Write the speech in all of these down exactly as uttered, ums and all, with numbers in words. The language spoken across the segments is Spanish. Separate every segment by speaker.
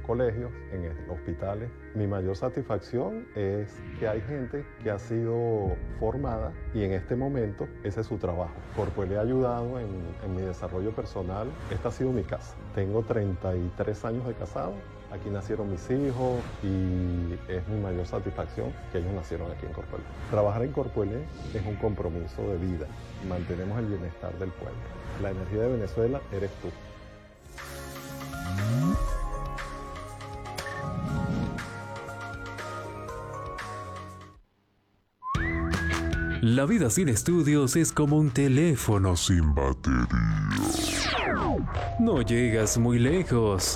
Speaker 1: colegios, en hospitales. Mi mayor satisfacción es que hay gente que ha sido formada y en este momento ese es su trabajo. Corpoel le ha ayudado en, en mi desarrollo personal. Esta ha sido mi casa. Tengo treinta y tres años de casado. Aquí nacieron mis hijos y es mi mayor satisfacción que ellos nacieron aquí en Corpoel. Trabajar en Corpoel es un compromiso de vida. Mantenemos el bienestar del pueblo. La energía de Venezuela eres tú.
Speaker 2: La vida sin estudios es como un teléfono sin batería. No llegas muy lejos.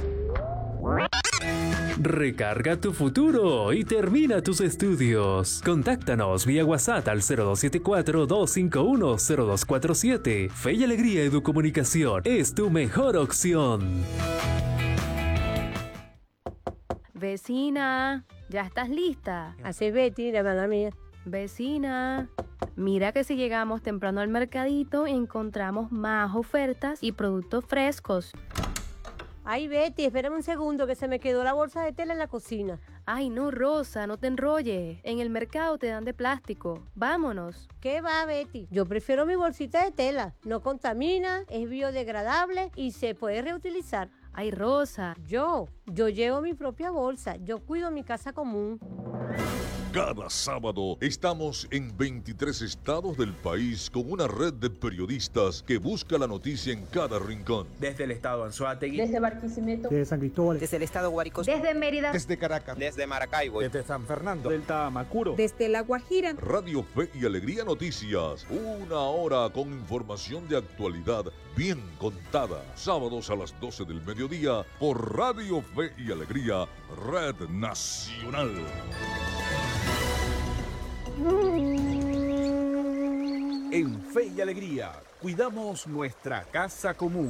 Speaker 2: Recarga tu futuro y termina tus estudios. Contáctanos vía WhatsApp al cero dos siete cuatro, dos cinco uno, cero dos cuatro siete. Fe y Alegría Educomunicación es tu mejor opción.
Speaker 3: Vecina, ¿ya estás lista?
Speaker 4: Así Betty, la hermana mía.
Speaker 3: Vecina, mira que si llegamos temprano al mercadito encontramos más ofertas y productos frescos.
Speaker 4: Ay, Betty, espérame un segundo que se me quedó la bolsa de tela en la cocina.
Speaker 3: Ay, no, Rosa, no te enrolles. En el mercado te dan de plástico. Vámonos.
Speaker 4: ¿Qué va, Betty? Yo prefiero mi bolsita de tela. No contamina, es biodegradable y se puede reutilizar.
Speaker 3: Ay, Rosa.
Speaker 4: Yo, yo llevo mi propia bolsa. Yo cuido mi casa común.
Speaker 5: Cada sábado estamos en veintitrés estados del país con una red de periodistas que busca la noticia en cada rincón.
Speaker 6: Desde el estado Anzoátegui,
Speaker 7: desde Barquisimeto,
Speaker 8: desde San Cristóbal,
Speaker 9: desde el estado Guárico,
Speaker 7: desde Mérida,
Speaker 10: desde Caracas,
Speaker 11: desde Maracaibo,
Speaker 12: desde San Fernando,
Speaker 13: del Tamacuro,
Speaker 14: desde La Guajira.
Speaker 5: Radio Fe y Alegría Noticias, una hora con información de actualidad bien contada. Sábados a las doce del mediodía por Radio Fe y Alegría, Red Nacional.
Speaker 12: En Fe y Alegría, cuidamos nuestra casa común.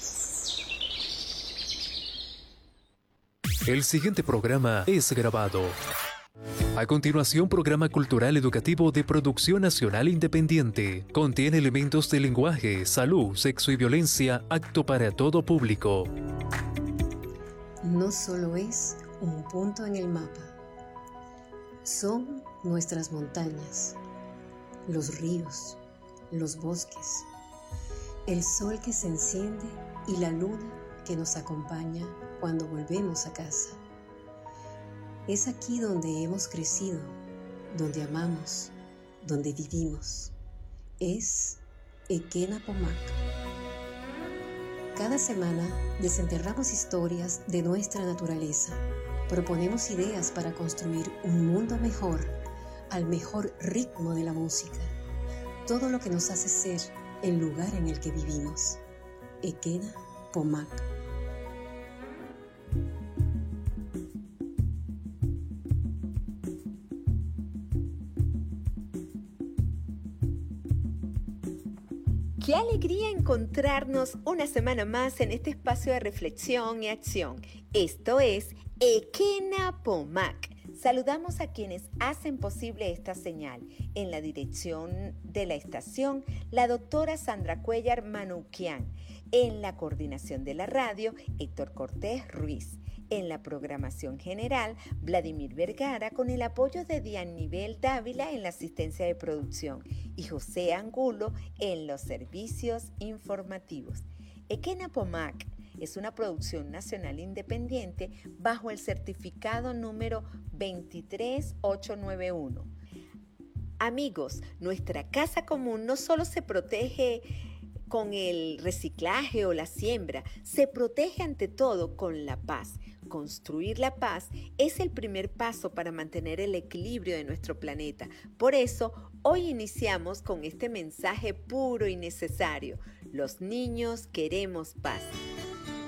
Speaker 2: El siguiente programa es grabado. A continuación, programa cultural educativo de producción nacional independiente. Contiene elementos de lenguaje, salud, sexo y violencia, apto para todo público.
Speaker 15: No solo es un punto en el mapa. Son nuestras montañas, los ríos, los bosques, el sol que se enciende y la luna que nos acompaña cuando volvemos a casa. Es aquí donde hemos crecido, donde amamos, donde vivimos. Es Equena Pomac. Cada semana desenterramos historias de nuestra naturaleza. Proponemos ideas para construir un mundo mejor, al mejor ritmo de la música. Todo lo que nos hace ser el lugar en el que vivimos. Equena Pomac.
Speaker 16: Qué alegría encontrarnos una semana más en este espacio de reflexión y acción. Esto es Equena Pomac. Saludamos a quienes hacen posible esta señal. En la dirección de la estación, la doctora Sandra Cuellar Manuquian. En la coordinación de la radio, Héctor Cortés Ruiz. En la programación general, Vladimir Vergara, con el apoyo de Dianibel Dávila en la asistencia de producción y José Angulo en los servicios informativos. Equena Pomac es una producción nacional independiente bajo el certificado número veintitrés mil ochocientos noventa y uno. Amigos, nuestra casa común no solo se protege con el reciclaje o la siembra, se protege ante todo con la paz. Construir la paz es el primer paso para mantener el equilibrio de nuestro planeta. Por eso, hoy iniciamos con este mensaje puro y necesario. Los niños queremos paz.